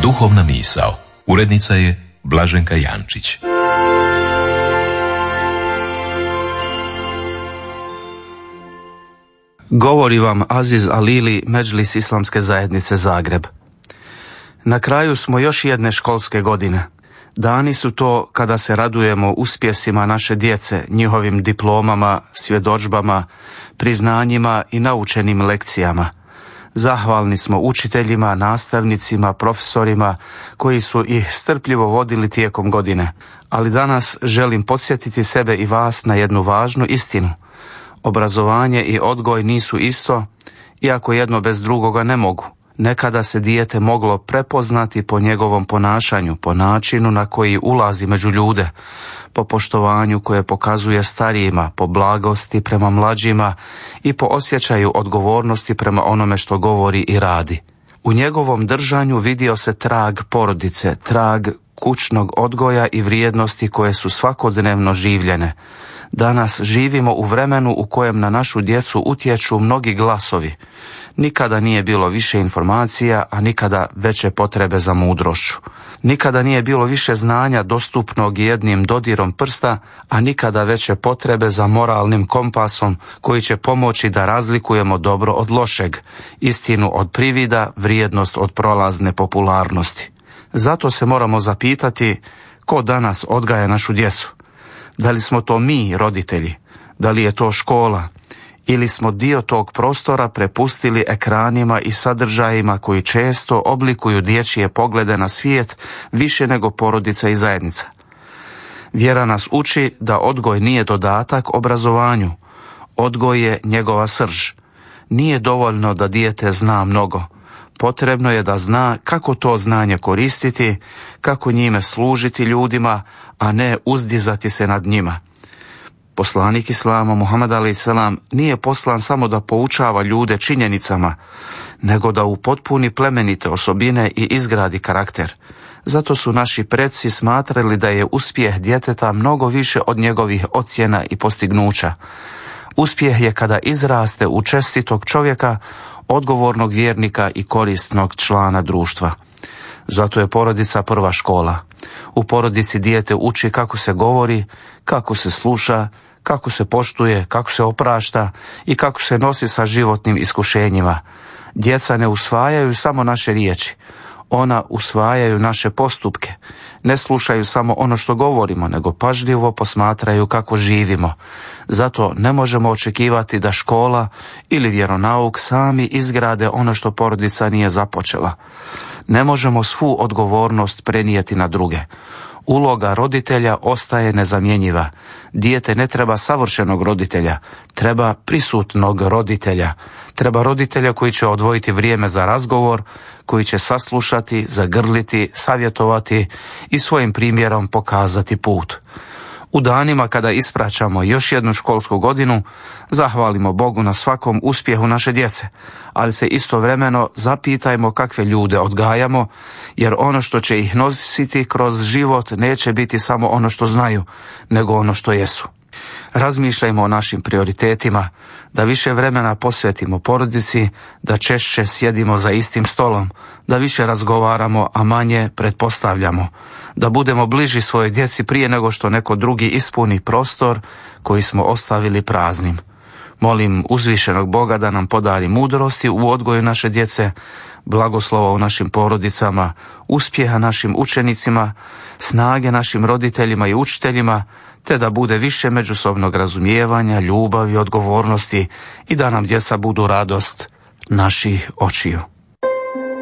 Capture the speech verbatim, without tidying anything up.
Duhovna misao. Urednica je Blaženka Jančić. Govori vam Aziz Alili, Medžlis Islamske zajednice Zagreb. Na kraju smo još jedne školske godine. Dani su to kada se radujemo uspjesima naše djece, njihovim diplomama, svjedodžbama, priznanjima i naučenim lekcijama. Zahvalni smo učiteljima, nastavnicima, profesorima koji su ih strpljivo vodili tijekom godine. Ali danas želim podsjetiti sebe i vas na jednu važnu istinu. Obrazovanje i odgoj nisu isto, iako jedno bez drugoga ne mogu. Nekada se dijete moglo prepoznati po njegovom ponašanju, po načinu na koji ulazi među ljude, po poštovanju koje pokazuje starijima, po blagosti prema mlađima i po osjećaju odgovornosti prema onome što govori i radi. U njegovom držanju vidio se trag porodice, trag kućnog odgoja i vrijednosti koje su svakodnevno življene. Danas živimo u vremenu u kojem na našu djecu utječu mnogi glasovi. Nikada nije bilo više informacija, a nikada veće potrebe za mudrošću. Nikada nije bilo više znanja dostupnog jednim dodirom prsta, a nikada veće potrebe za moralnim kompasom koji će pomoći da razlikujemo dobro od lošeg, istinu od privida, vrijednost od prolazne popularnosti. Zato se moramo zapitati ko danas odgaja našu djecu. Da li smo to mi, roditelji? Da li je to škola? Ili smo dio tog prostora prepustili ekranima i sadržajima koji često oblikuju dječje poglede na svijet više nego porodica i zajednica? Vjera nas uči da odgoj nije dodatak obrazovanju. Odgoj je njegova srž. Nije dovoljno da dijete zna mnogo. Potrebno je da zna kako to znanje koristiti, kako njime služiti ljudima, a ne uzdizati se nad njima. Poslanik Islama, Muhammed alejhi selam, nije poslan samo da poučava ljude činjenicama, nego da upotpuni plemenite osobine i izgradi karakter. Zato su naši preci smatrali da je uspjeh djeteta mnogo više od njegovih ocjena i postignuća. Uspjeh je kada izraste u čestitog čovjeka, odgovornog vjernika i korisnog člana društva. Zato je porodica prva škola. U porodici dijete uči kako se govori, kako se sluša, kako se poštuje, kako se oprašta i kako se nosi sa životnim iskušenjima. Djeca ne usvajaju samo naše riječi, ona usvajaju naše postupke. Ne slušaju samo ono što govorimo, nego pažljivo posmatraju kako živimo. Zato ne možemo očekivati da škola ili vjeronauk sami izgrade ono što porodica nije započela. Ne možemo svu odgovornost prenijeti na druge. Uloga roditelja ostaje nezamjenjiva. Dijete ne treba savršenog roditelja, treba prisutnog roditelja. Treba roditelja koji će odvojiti vrijeme za razgovor, koji će saslušati, zagrliti, savjetovati i svojim primjerom pokazati put. U danima kada ispraćamo još jednu školsku godinu, zahvalimo Bogu na svakom uspjehu naše djece, ali se istovremeno zapitajmo kakve ljude odgajamo, jer ono što će ih nositi kroz život neće biti samo ono što znaju, nego ono što jesu. Razmišljajmo o našim prioritetima, da više vremena posvetimo porodici, da češće sjedimo za istim stolom, da više razgovaramo, a manje pretpostavljamo, da budemo bliži svojoj djeci prije nego što neko drugi ispuni prostor koji smo ostavili praznim. Molim uzvišenog Boga da nam podari mudrosti u odgoju naše djece, blagoslova u našim porodicama, uspjeha našim učenicima, snage našim roditeljima i učiteljima, te da bude više međusobnog razumijevanja, ljubavi, odgovornosti i da nam djeca budu radost naših očiju.